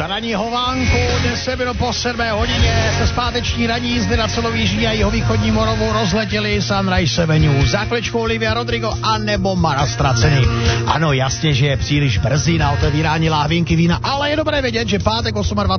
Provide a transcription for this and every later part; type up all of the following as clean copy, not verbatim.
Ranní hovánku, 10 minut po 7 hodině se zpáteční ranní jízdy na celou jižní a jihovýchodní Moravu rozletěli Sunrise Avenue, za chviličkou Olivia Rodrigo a nebo Mara Straceny. Ano, jasně, že je příliš brzy na otevírání láhvinky vína, ale je dobré vědět, že pátek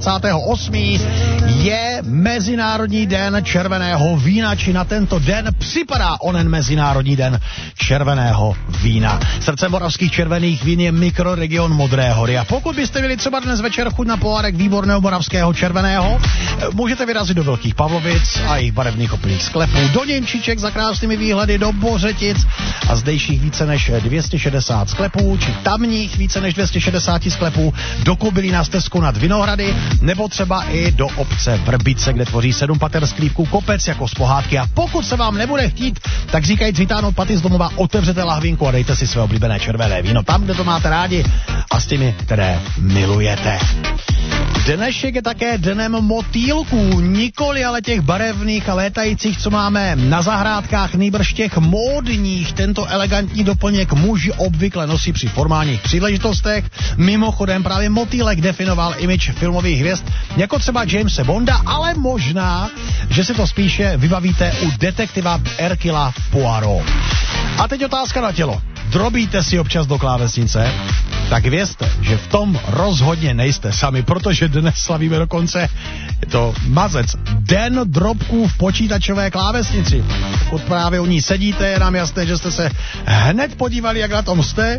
28. je Mezinárodní den červeného vína, či na tento den připadá onen Mezinárodní den červeného vína. Srdcem moravských červených vín je mikroregion Modré hory. A pokud byste měli třeba dnes večer chuť na pohárek výborného moravského červeného, můžete vyrazit do Velkých Pavlovic a jejich barevných opilých sklepů, do Němčiček za krásnými výhledy, do Bořetic a zdejších více než 260 sklepů, či tamních více než 260 sklepů, do Kobylína Stezku nad Vinohrady, nebo třeba i do obce Vrbice, kde tvoří 7 pater sklípků kopec jako z pohádky. A pokud se vám nebude chtít, tak říkajíc vytáhnout paty z domova, otevřete lahvinku a dejte si své oblíbené červené víno tam, kde to máte rádi a s těmi, které milujete. Dnešek je také dnem motýlků, nikoli ale těch barevných a létajících, co máme na zahrádkách, nýbrž těch módních. Tento elegantní doplněk muži obvykle nosí při formálních příležitostech. Mimochodem právě motýlek definoval image filmových hvězd, jako třeba Jamese Bonda, ale možná, že si to spíše vybavíte u detektiva Hercula Poirot. A teď otázka na tělo. Drobíte si občas do klávesnice? Tak vězte, že v tom rozhodně nejste sami, protože dnes slavíme dokonce, je to mazec, den drobků v počítačové klávesnici. Pokud právě u ní sedíte, je nám jasné, že jste se hned podívali, jak na tom jste,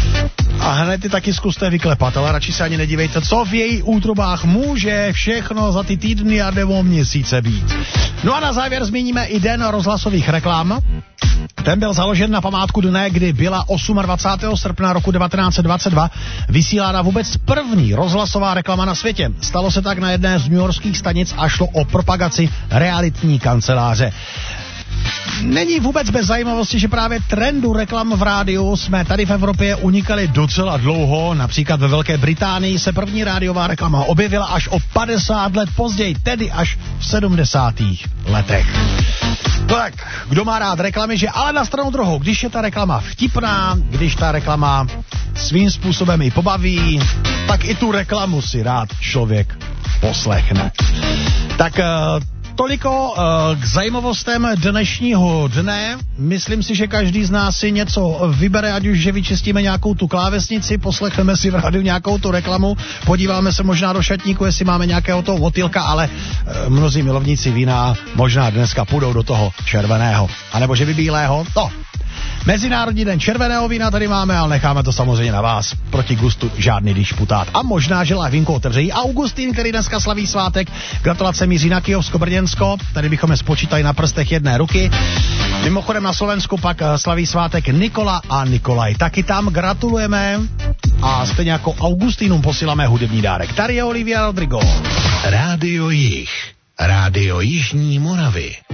a hned ty taky zkuste vyklepat, ale radši se ani nedívejte, co v její útrobách může všechno za ty týdny a nebo měsíce být. No a na závěr zmíníme i den rozhlasových reklam. Ten byl založen na památku dne, kdy byla 28. srpna roku 1922 vysílána vůbec první rozhlasová reklama na světě. Stalo se tak na jedné z newyorských stanic a šlo o propagaci realitní kanceláře. Není vůbec bez zajímavosti, že právě trendu reklam v rádiu jsme tady v Evropě unikali docela dlouho. Například ve Velké Británii se první rádiová reklama objevila až o 50 let později, tedy až v 70. letech. Tak, kdo má rád reklamy, že ale na stranu druhou, když je ta reklama vtipná, když ta reklama svým způsobem i pobaví, tak i tu reklamu si rád člověk poslechne. Tak toliko k zajímavostem dnešního dne. Myslím si, že každý z nás si něco vybere, ať už že vyčistíme nějakou tu klávesnici, poslechneme si v rádiu nějakou tu reklamu, podíváme se možná do šatníku, jestli máme nějakého toho motýlka, ale mnozí milovníci vína možná dneska půjdou do toho červeného. A nebo že by bílého? No. Mezinárodní den červeného vína tady máme, ale necháme to samozřejmě na vás. Proti gustu žádný dišputát. A možná, že lahvinku otevře i Augustín, který dneska slaví svátek. Gratulace míří na Kyjovsko-Brněnsko. Tady bychom je spočítali na prstech jedné ruky. Mimochodem na Slovensku pak slaví svátek Nikola a Nikolaj. Taky tam gratulujeme a stejně jako Augustínům posíláme hudební dárek. Tady je Olivia Rodrigo. Rádio Jih. Rádio Jižní Moravy.